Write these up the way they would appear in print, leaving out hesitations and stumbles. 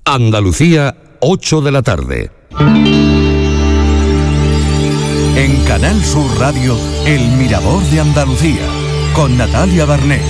Andalucía, 8 de la tarde. En Canal Sur Radio, El Mirador de Andalucía, con Natalia Barnés.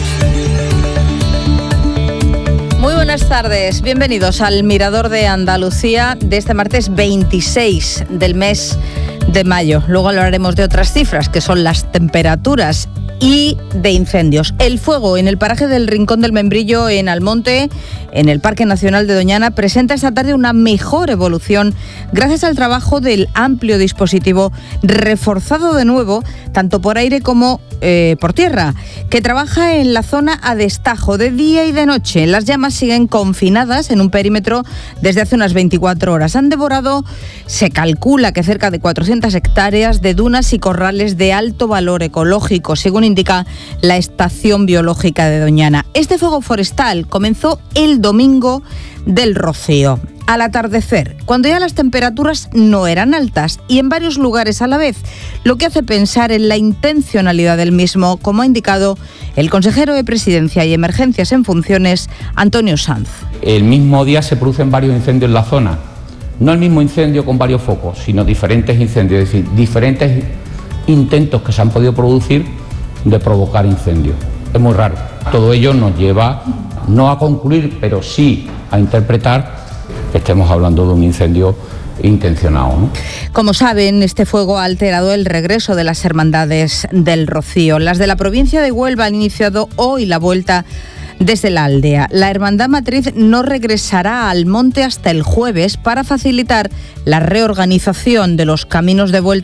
Muy buenas tardes, bienvenidos al Mirador de Andalucía de este martes 26 del mes de mayo. Luego hablaremos de otras cifras, que son las temperaturas y de incendios. El fuego en el paraje del Rincón del Membrillo, en Almonte, en el Parque Nacional de Doñana, presenta esta tarde una mejor evolución gracias al trabajo del amplio dispositivo, reforzado de nuevo, tanto por aire como por tierra, que trabaja en la zona a destajo de día y de noche. Las llamas siguen confinadas en un perímetro desde hace unas 24 horas. Han devorado, se calcula que cerca de 400 hectáreas de dunas y corrales de alto valor ecológico, según indica la Estación Biológica de Doñana. Este fuego forestal comenzó el domingo del Rocío, al atardecer, cuando ya las temperaturas no eran altas y en varios lugares a la vez, lo que hace pensar en la intencionalidad del mismo, como ha indicado el consejero de Presidencia y Emergencias en funciones, Antonio Sanz. El mismo día se producen varios incendios en la zona, no el mismo incendio con varios focos, sino diferentes incendios, es decir, diferentes intentos que se han podido producir de provocar incendios. Es muy raro. Todo ello nos lleva no a concluir, pero sí a interpretar que estemos hablando de un incendio intencionado, ¿no? Como saben, este fuego ha alterado el regreso de las hermandades del Rocío. Las de la provincia de Huelva han iniciado hoy la vuelta desde la aldea. La Hermandad Matriz no regresará al monte hasta el jueves para facilitar la reorganización de los caminos de vuelta